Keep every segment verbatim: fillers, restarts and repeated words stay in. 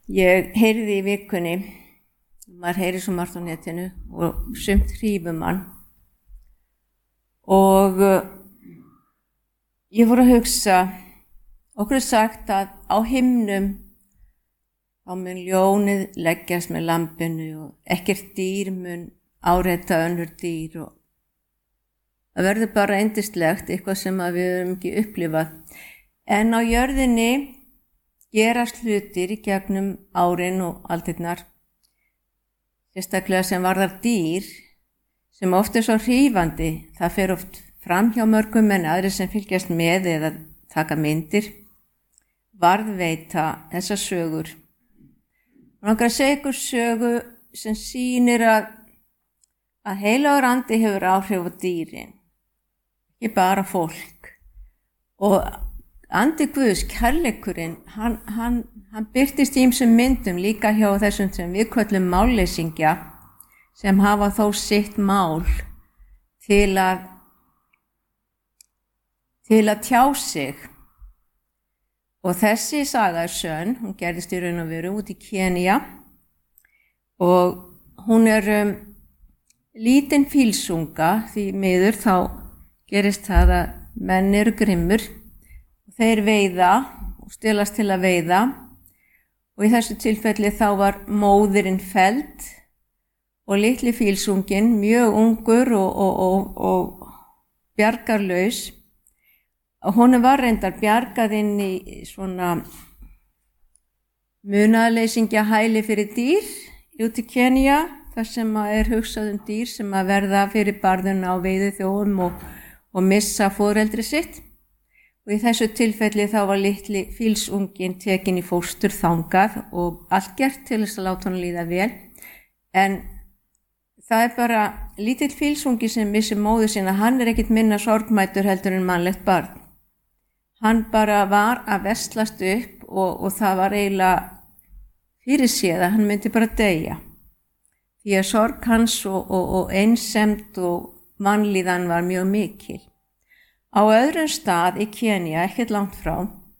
Ég heyrði í vikunni, maður heyri svo margt á netinu og sumt hrífur mann og uh, ég fór að hugsa, okkur er sagt að á himnum þá mun ljónið leggjast með lambinu og ekkert dýr mun áreita önnur dýr og það verður bara yndislegt, eitthvað sem að við höfum ekki upplifað. En á jörðinni gerast hlutir í gegnum árin og aldirnar, sérstaklega sem varðar dýr, sem oft er svo hrífandi. Það fer oft fram hjá mörgum en aðrir sem fylgjast með eða taka myndir, varðveita þessar sögur. Og langar að segja ykkur sögu sem sýnir að, að heilagur andi hefur áhrif á dýrin, ekki bara fólk. Og andi Guðs, kærleikurinn, hann, hann, hann birtist í ýmsum myndum líka hjá þessum sem við köllum málleysingja, sem hafa þó sitt mál til að, til að tjá sig. Og þessi saga er sönn, hún gerðist í raun og veru út í Kenía og hún er um, lítinn fílsunga, því miður þá gerist það að menn eru grimmur. Þeir veiða og stelast til að veiða og í þessu tilfelli þá var móðirinn felld og litli fílsunginn mjög ungur og, og, og, og bjargarlaus. Hún var reyndar bjargað inn í svona munaðarleysingja hæli fyrir dýr út í Kenía, þar sem er hugsað um dýr sem að verða fyrir barðuna á veiðiþjófum og, og missa foreldri sitt. Og í þessu tilfelli þá var litli fílsunginn tekin í fóstur þangað og allt gert til þess að láta hann líða vel. En það er bara lítill fílsungi sem missir móður sína, hann er ekkit minna sorgmætur heldur en mannlegt barn. Hann bara var að veslast upp og, og það var eiginlega fyrirséð að hann myndi bara deyja. Því að sorg hans og, og, og einsemd og vanlíðan var mjög mikil. Á öðrum stað í Kenía, ekkert langt frá,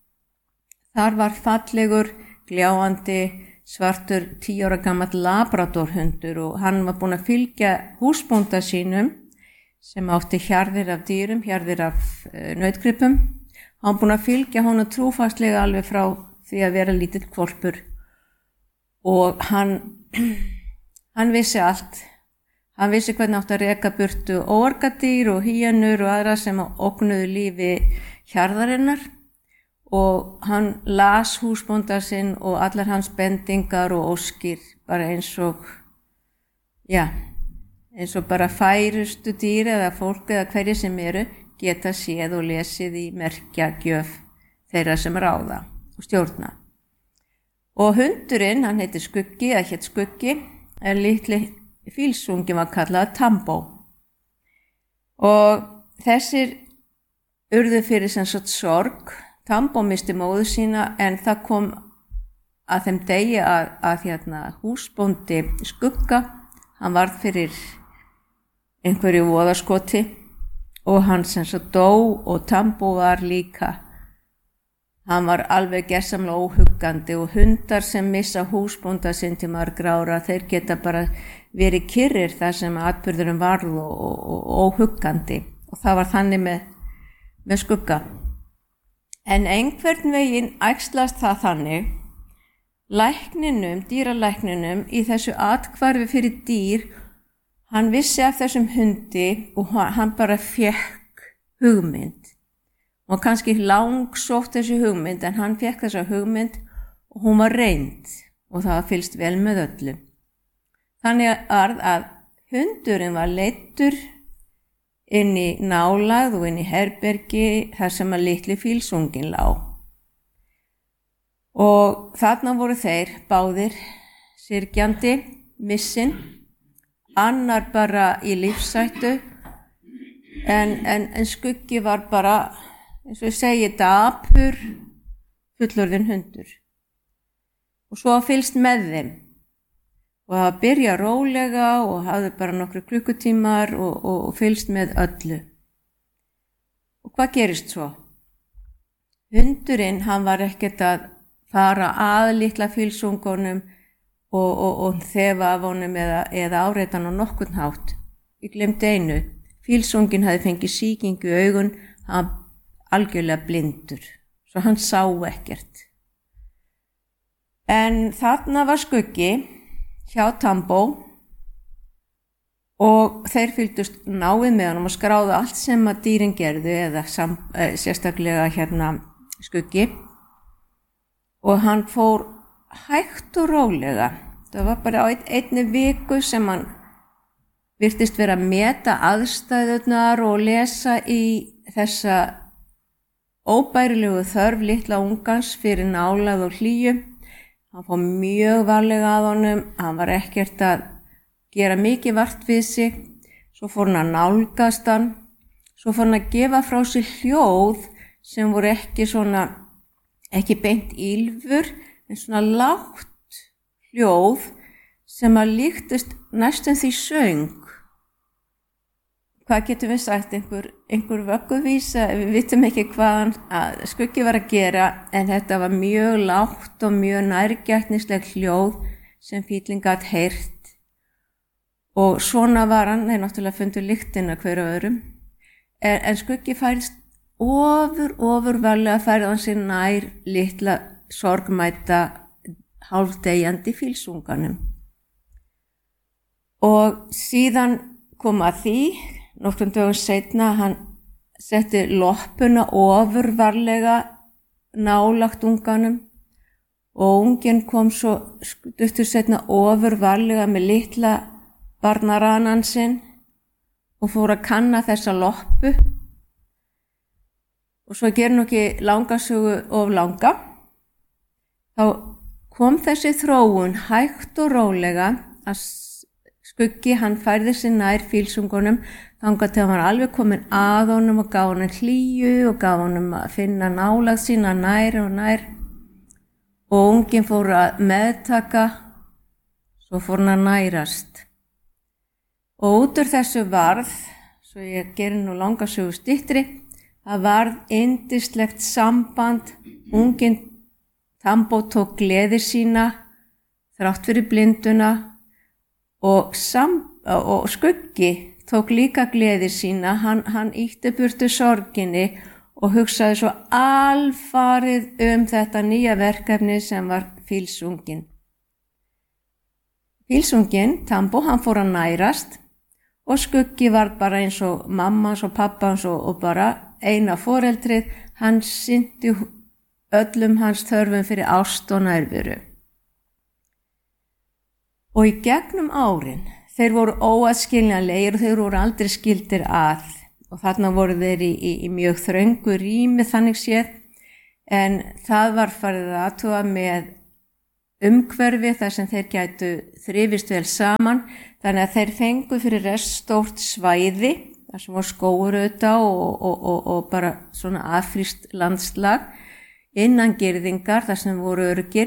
þar var fallegur, gljáandi, svartur tíu ára gamall labradorhundur og hann var búinn að fylgja húsbónda sínum sem átti hjarðir af dýrum, hjarðir af uh, nautgripum. Hann var búinn að fylgja honum trúfastlega alveg frá því að vera lítill hvolpur og hann, hann vissi allt. Hann vissi hvernig átti að reka burtu óargadýr og hýjanur og aðra sem ógnuðu lífi hjarðarinnar og hann las húsbónda sinn og allar hans bendingar og óskir bara eins og, já, eins og bara færustu dýr eða fólk eða hverju sem eru geta séð og lesið í merkjagjöf þeirra sem ráða og stjórna. Og hundurinn, hann heitir Skuggi, eða hét Skuggi, er litli fílsunginn var kallað Tambo. Og þessir urðu fyrir sem sagt sorg. Tambo misti móður sína en það kom að þeim degi að, að hérna, húsbóndi Skugga, hann varð fyrir einhverju voðaskoti og hann sem sagt dó og Tambo var líka. Hann var alveg gersamlega óhuggandi og hundar sem missa húsbónda sinn til margra ára, þeir geta bara verið kyrrir þar sem atburðurinn varð og, og, og óhuggandi og það var þannig með, með Skugga. En einhvern veginn æxlast það þannig, lækninum, dýralækninum í þessu athvarfi fyrir dýr, hann vissi af þessum hundi og hann bara fékk hugmynd. Og kannski langsótt þessi hugmynd en hann fékk þessa hugmynd og hún var reynd og það var fylgst vel með öllu. Þannig að hundurinn var leiddur inn í nálægð og inn í herbergi þar sem að litli fílsunginn lá. Og þarna voru þeir báðir syrgjandi, missinn, annar bara í lífshættu en, en, en Skuggi var bara, eins og ég segi, dapur fullorðinn hundur. Og svo fylgst með þeim. Og það byrja rólega og hafði bara nokkru klukkutímar og, og, og fylgst með öllu. Og hvað gerist svo? Hundurinn, hann var ekkert að fara að litla fílsungunum og, og, og þefa af honum eða, eða áreita hann á nokkurn hátt. Ég glemdi einu, fílsungin hafði fengið sýkingu í augun, hann algjörlega blindur, svo hann sá ekkert. En þarna var skuggi hjá Tambó og þeir fylgdust náið með honum og skráðu allt sem að dýrin gerðu eða sam, eh, sérstaklega hérna skuggi og hann fór hægt og rólega. Það var bara á ein, einni viku sem hann virtist vera að meta aðstæðurnar og lesa í þessa óbærilegu þörf litla ungans fyrir nálægð og hlýju. Hann fór mjög varlega að honum, hann var ekkert að gera mikið vart við sig, svo fór hann að nálgast hann, svo fór hann að gefa frá sig hljóð sem voru ekki svona, ekki beint ýlfur, en svona lágt hljóð sem að líktist næstum því söng. Hvað getum við sagt, einhver, einhver vögguvísa, við vitum ekki hvað skuggi var að gera, en þetta var mjög lágt og mjög nærgætnisleg hljóð sem fíllinn gat heyrt. Og svona var hann, þeir náttúrulega fundu lyktina hverju öðrum, en, en skuggi færist ofur, ofur varlega færði hann sér nær litla sorgmæta hálfdegjandi fílsunganum. Og síðan kom að því, nokkrum dögum seinna, hann setti loppuna ofur varlega nálagt unganum og unginn kom svo stuttur seinna ofur varlega með litla barnaranan sinn og fór að kanna þessa loppu og svo gerir nú ekki langasögu of langa. Þá kom þessi þróun hægt og rólega að skuggi hann færði sig nær fílsungunum þangað til hann var alveg komin að honum og gaf honum hlýju og gaf honum að finna nálægð sína nær og nær og unginn fór að meðtaka, svo fór hann að nærast. Og út úr þessu varð, svo ég gerir nú langasögu styttri, það varð yndislegt samband, unginn Tambó tók gleði sína, þrátt fyrir blinduna og, sam, og skuggi tók líka gleði sína, hann, hann ýtti burtu sorginni og hugsaði svo alfarið um þetta nýja verkefni sem var fílsungin. Fílsungin, Tambó, hann fór að nærast og skuggi var bara eins og mammans og pappans og, og bara eina foreldrið, hann sinnti öllum hans þörfum fyrir ást og nærveru. Og í gegnum árin, þeir voru óaðskiljanlegir og þeir voru aldrei skildir að og þarna voru þeir í, í, í mjög þröngu rými þannig séð, en það var farið að athuga með umhverfi þar sem þeir gætu þrifist vel saman, þannig að þeir fengu fyrir rest stórt svæði, þar sem var skógur auðvitað og, og, og, og bara svona affrískt landslag, innan girðingar þar sem voru öruggir.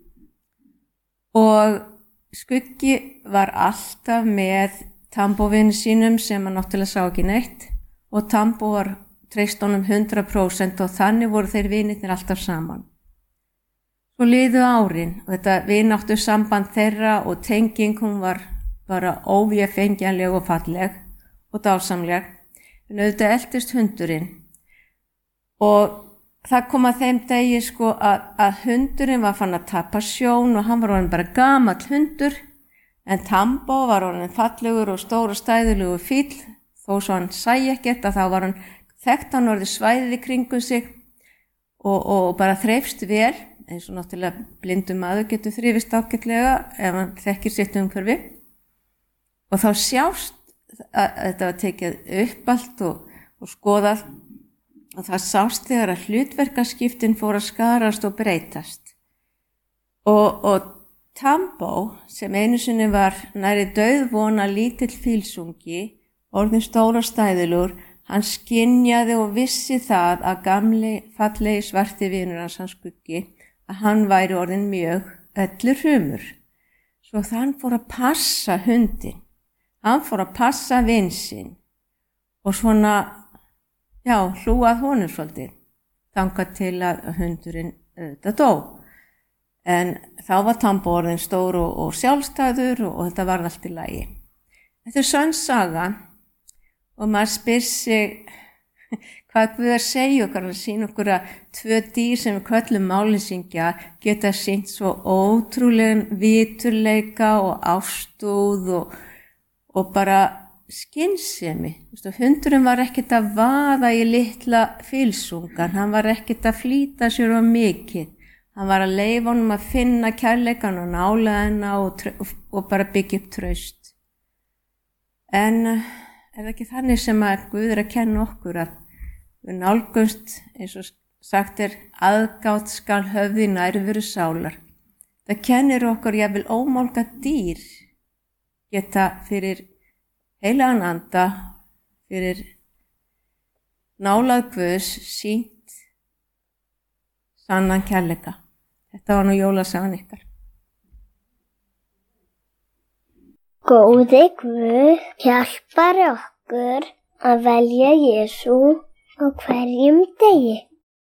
Og skuggi var alltaf með Tambóvinni sínum sem hann náttúrulega sá ekki neitt og Tambó var treyst honum hundrað prósent og þannig voru þeir vinirnir alltaf saman. Svo liðu árin og þetta vináttu samband þeirra og tenging, hún var bara óvéfengjanleg og falleg og dásamleg, en auðvitað eltist hundurinn. Og það kom að þeim degi sko að, að hundurinn var fann að tapa sjón og hann var orðin bara gamall hundur, en Tambó var orðin fallegur og stór og stæðulegur fíll, þó svo hann sæi ekkert að þá var hann þekkt hann orðið svæðið í kringum sig og, og bara þreifst vel, eins og náttúrulega blindum maður getur þrifist ágætlega ef hann þekkir sitt umhverfi. Og þá sjást að, að þetta var tekið upp allt og, og skoðað og það sást þegar að hlutverkaskiptin fór að skarast og breytast. Og, og Tambó, sem einu sinni var nærri dauðvona lítill fílsungi, orðin stóra stæðilur, hann skynjaði og vissi það að gamli fallegi svarti vinur hans, hans skuggi, að hann væri orðin mjög öllur hrumur. Svo þann fór að passa hundin, hann fór að passa vin sinn og svona, já, hlúað honum svolítið, þangað til að hundurinn auðvitað dó. En þá var Tambo orðinn stór og, og sjálfstæður og, og þetta var allt í lagi. Þetta er sönn saga og maður spyr sig hvað Guð er að segja okkar, að sína okkur að tvö dýr sem við köllum máleysingja geta sýnt svo ótrúlegan viturleika og ástúð og, og bara skynsemi. Hundurinn var ekkert að vaða í litla fylsungan, hann var ekkert að flýta sér á mikið. Hann var að leyfa honum að finna kærleikan og nála hennar og, og, og bara byggja upp traust. En er það ekki þannig sem að Guð er að kenna okkur að við nálgumst, eins og sagt er, aðgát skal höfði nærveru sálar. Það kennir okkur jafnvel ómálga dýr geta fyrir heilagan anda, fyrir nálað Guðs sýnt sannan kærleika. Þetta var nú jólasagan ykkar. Góði Guð hjálpar okkur að velja Jesú á hverjum degi.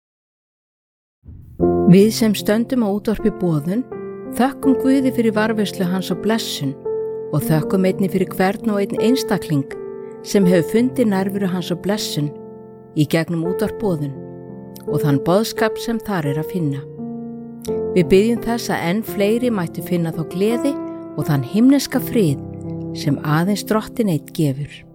Við sem stöndum á útvarpi boðun þökkum Guði fyrir varðveislu hans á blessun og þökkum einnig fyrir hvern og einn einstakling sem hefur fundið nærveru hans á blessun í gegnum útvarp boðun og þann boðskap sem þar er að finna. Við biðjum þess að enn fleiri mættu finna þá gleði og þann himneska frið sem aðeins Drottinn einn gefur.